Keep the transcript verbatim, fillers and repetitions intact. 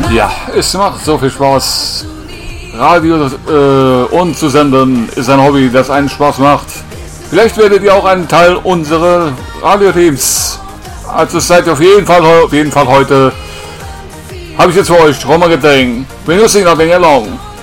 Ja, es macht so viel Spaß. Radio äh, und zu senden ist ein Hobby, das einen Spaß macht. Vielleicht werdet ihr auch ein Teil unserer Radioteams. Also seid ihr auf jeden Fall, auf jeden Fall heute. Habe ich jetzt für euch Roma Getting. Wir müssen noch den Long.